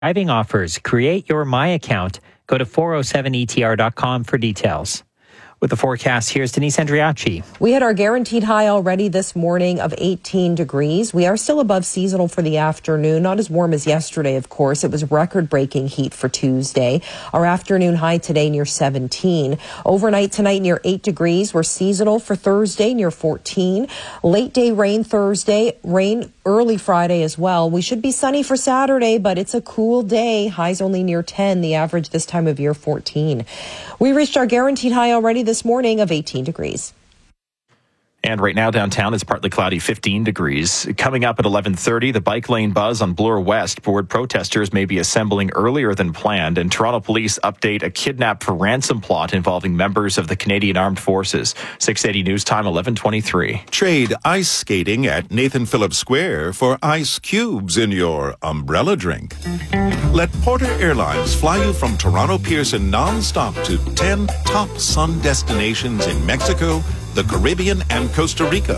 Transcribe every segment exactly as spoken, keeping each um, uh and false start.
Driving offers. Create your My Account. Go to four oh seven E T R dot com for details. With the forecast, here's Denise Andriachi. We had our guaranteed high already this morning of eighteen degrees. We are still above seasonal for the afternoon. Not as warm as yesterday, of course. It was record-breaking heat for Tuesday. Our afternoon high today near seventeen. Overnight tonight near eight degrees. We're seasonal for Thursday near fourteen. Late day rain Thursday. Rain early Friday as well. We should be sunny for Saturday, but it's a cool day. Highs only near ten. The average this time of year fourteen. We reached our guaranteed high already this morning of eighteen degrees. And right now downtown it's partly cloudy, fifteen degrees. Coming up at eleven thirty, the bike lane buzz on Bloor West. Board protesters may be assembling earlier than planned. And Toronto police update a kidnap for ransom plot involving members of the Canadian Armed Forces. six eighty News Time, eleven twenty-three. Trade ice skating at Nathan Phillips Square for ice cubes in your umbrella drink. Let Porter Airlines fly you from Toronto Pearson non-stop to ten top sun destinations in Mexico, the Caribbean, and Costa Rica.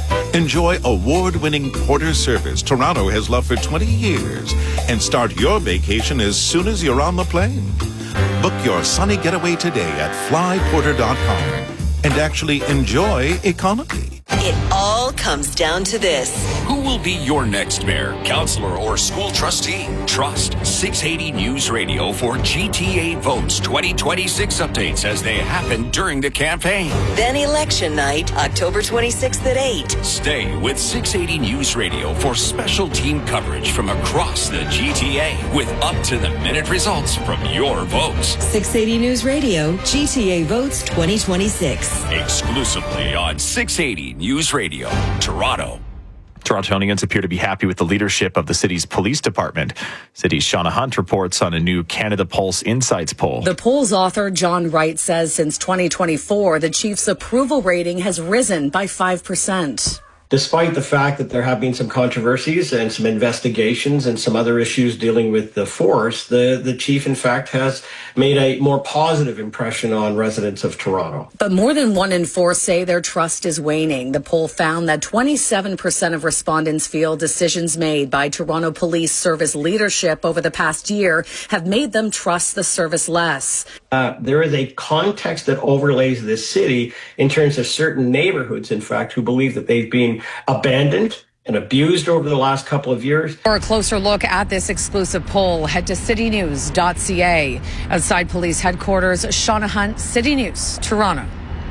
Enjoy award-winning Porter service Toronto has loved for twenty years and start your vacation as soon as you're on the plane. Book your sunny getaway today at fly porter dot com and actually enjoy economy. It all comes down to this. Who will be your next mayor, councillor, or school trustee? Trust six eighty News Radio for G T A Votes twenty twenty-six updates as they happen during the campaign. Then election night, October twenty-sixth at eight. Stay with six eighty News Radio for special team coverage from across the G T A with up-to-the-minute results from your votes. six eighty News Radio, G T A Votes twenty twenty-six. Exclusively on six eighty News Radio, Toronto. Torontonians appear to be happy with the leadership of the city's police department. City's Shauna Hunt reports on a new Canada Pulse Insights poll. The poll's author, John Wright, says since twenty twenty-four, the chief's approval rating has risen by five percent. Despite the fact that there have been some controversies and some investigations and some other issues dealing with the force, the, the chief, in fact, has made a more positive impression on residents of Toronto. But more than one in four say their trust is waning. The poll found that twenty-seven percent of respondents feel decisions made by Toronto Police Service leadership over the past year have made them trust the service less. Uh, there is a context that overlays this city in terms of certain neighborhoods, in fact, who believe that they've been abandoned and abused over the last couple of years. For a closer look at this exclusive poll, head to city news dot c a. Outside police headquarters, Shauna Hunt, City News, Toronto.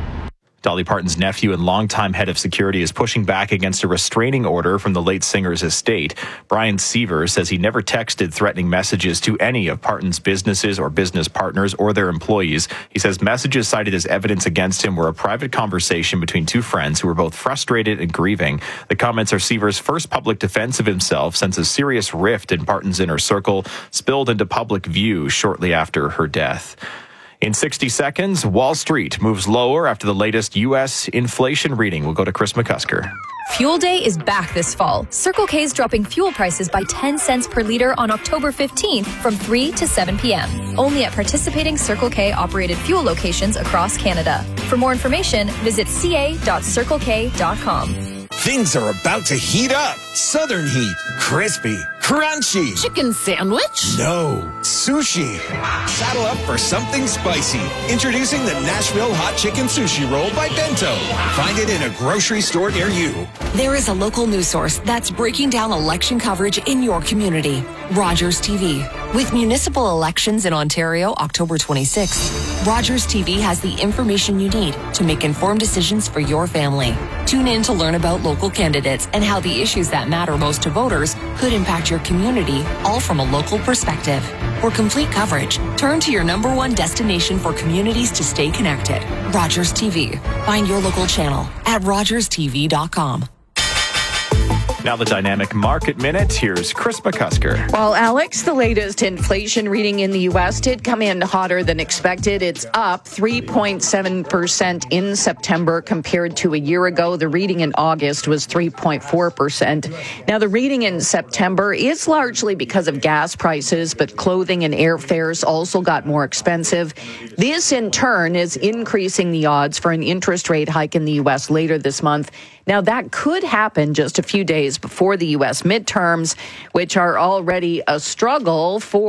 Dolly Parton's nephew and longtime head of security is pushing back against a restraining order from the late singer's estate. Brian Seaver says he never texted threatening messages to any of Parton's businesses or business partners or their employees. He says messages cited as evidence against him were a private conversation between two friends who were both frustrated and grieving. The comments are Seaver's first public defense of himself since a serious rift in Parton's inner circle spilled into public view shortly after her death. In sixty seconds, Wall Street moves lower after the latest U S inflation reading. We'll go to Chris McCusker. Fuel Day is back this fall. Circle K is dropping fuel prices by ten cents per liter on October fifteenth from three to seven p.m. Only at participating Circle K operated fuel locations across Canada. For more information, visit c a dot circle k dot com. Things are about to heat up. Southern heat. Crispy. Crunchy. Chicken sandwich? No. Sushi. Saddle up for something spicy. Introducing the Nashville Hot Chicken Sushi Roll by Bento. Find it in a grocery store near you. There is a local news source that's breaking down election coverage in your community. Rogers T V. With municipal elections in Ontario, October twenty-sixth, Rogers T V has the information you need to make informed decisions for your family. Tune in to learn about local candidates and how the issues that matter most to voters could impact your community, all from a local perspective. For complete coverage, turn to your number one destination for communities to stay connected. Rogers T V. Find your local channel at rogers t v dot com. Now the Dynamic Market Minute. Here's Chris McCusker. Well, Alex, the latest inflation reading in the U S did come in hotter than expected. It's up three point seven percent in September compared to a year ago. The reading in August was three point four percent. Now, the reading in September is largely because of gas prices, but clothing and airfares also got more expensive. This, in turn, is increasing the odds for an interest rate hike in the U S later this month. Now, that could happen just a few days days before the U S midterms, which are already a struggle for